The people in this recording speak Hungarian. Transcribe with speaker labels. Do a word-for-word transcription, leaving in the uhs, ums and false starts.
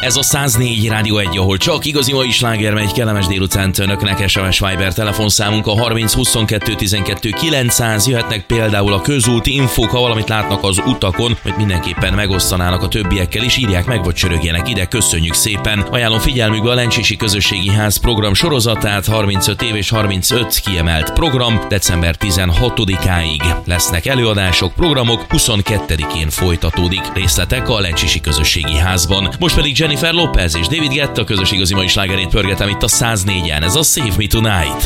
Speaker 1: Ez a száznégy Rádió egy, ahol csak igazi mai sláger megy. Kellemes délutánt önöknek. es em es Viber telefonszámunk a harminc huszonkettő tizenkettő kilencszáz. Jöhetnek például a közúti infók, ha valamit látnak az utakon, hogy mindenképpen megosztanának a többiekkel, és írják meg, vagy csörögjenek ide. Köszönjük szépen. Ajánlom figyelmükbe a Lencsisi Közösségi Ház program sorozatát. harmincöt év és harmincöt kiemelt program. december tizenhatodikáig lesznek előadások, programok, huszonkettedikén folytatódik. Részletek a Lencsisi Közösségi Házban. Most pedig Jennifer Lopez és David Guetta közös igazi mai slágerét pörgetem itt a száznégyen. Ez a Save Me Tonight.